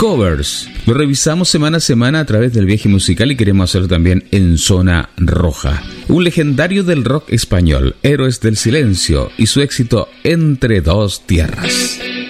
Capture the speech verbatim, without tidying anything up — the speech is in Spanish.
covers. Lo revisamos semana a semana a través del viaje musical y queremos hacerlo también en Zona Roja. Un legendario del rock español, Héroes del Silencio, y su éxito Entre dos tierras.